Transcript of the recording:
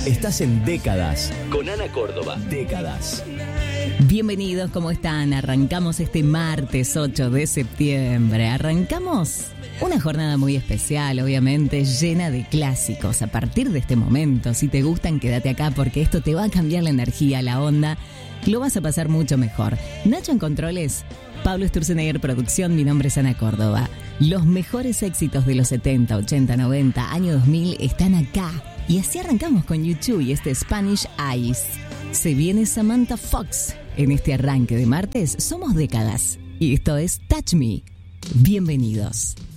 Estás en Décadas con Ana Córdoba. Décadas. Bienvenidos, ¿cómo están? Arrancamos este martes 8 de septiembre. Arrancamos una jornada muy especial, obviamente, llena de clásicos. A partir de este momento, si te gustan, quédate acá porque esto te va a cambiar la energía, la onda. Lo vas a pasar mucho mejor. Nacho en controles, Pablo Sturzenegger producción, mi nombre es Ana Córdoba. Los mejores éxitos de los 70, 80, 90, año 2000 están acá. Y así arrancamos con YouTube y este Spanish Eyes. Se viene Samantha Fox. En este arranque de martes somos Décadas. Y esto es Touch Me. Bienvenidos.